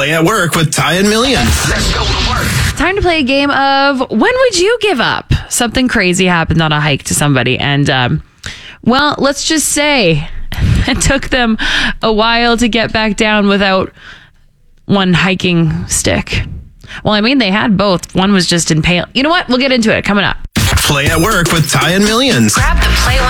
Play at work with Ty and Millions. Let's go to work. Time to play a game of when would you give up? Something crazy happened on a hike to somebody. And, well, let's just say it took them a while to get back down without one hiking stick. Well, I mean, they had both. One was just impaled. You know what? We'll get into it coming up. Play at work with Ty and Millions. Grab the Play